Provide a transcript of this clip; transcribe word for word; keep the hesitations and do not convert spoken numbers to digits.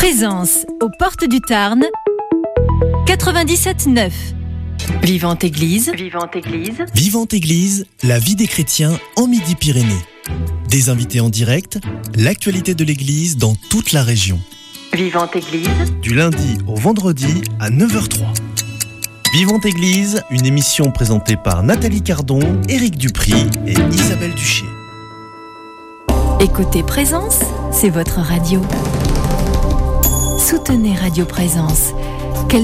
Présence aux portes du Tarn, quatre-vingt-dix-sept neuf. Vivante Église. Vivante Église. Vivante Église, la vie des chrétiens en Midi-Pyrénées. Des invités en direct, l'actualité de l'Église dans toute la région. Vivante Église. Du lundi au vendredi à neuf heures zéro trois. Vivante Église, une émission présentée par Nathalie Cardon, Éric Dupry et Isabelle Duché. Écoutez Présence, c'est votre radio. Soutenez Radio Présence.